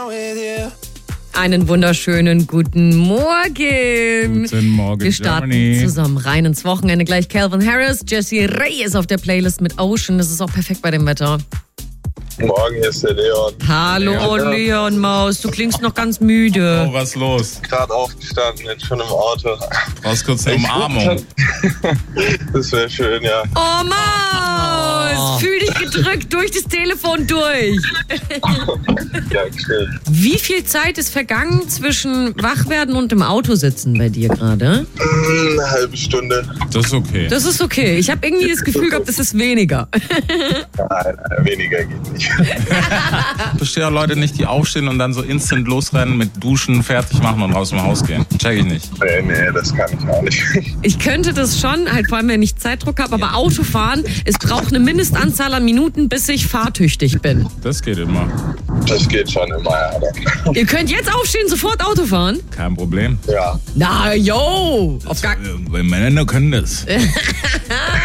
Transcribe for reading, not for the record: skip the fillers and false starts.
Einen wunderschönen guten Morgen. Guten Morgen, Wir starten Germany. zusammen rein ins Wochenende. Gleich Calvin Harris, Jessie Reyes auf der Playlist mit Ocean. Das ist auch perfekt bei dem Wetter. Morgen, hier ist der Leon. Hallo Leon Maus, du klingst noch ganz müde. Oh, was los? Gerade aufgestanden, jetzt schon im Auto. Brauchst kurz eine Umarmung. Das wäre schön, ja. Oh Maus, fühl dich gedrückt durch das Telefon durch. Dankeschön. Wie viel Zeit ist vergangen zwischen Wachwerden und im Auto sitzen bei dir gerade? Eine halbe Stunde. Das ist okay. Das ist okay. Ich habe irgendwie das Gefühl gehabt, das ist weniger. Nein, weniger geht nicht. Ich verstehe auch Leute nicht, die aufstehen und dann so instant losrennen, mit Duschen, fertig machen und raus dem Haus gehen. Check ich nicht. Nee, das kann ich auch nicht. Ich könnte das schon, halt vor allem, wenn ich Zeitdruck habe, aber Autofahren, es braucht eine Mindestanzahl an Minuten, bis ich fahrtüchtig bin. Das geht immer. Das geht schon immer, ja. Ihr könnt jetzt aufstehen, sofort Auto fahren? Kein Problem. Ja. Na, yo! Auf gar Männer können das.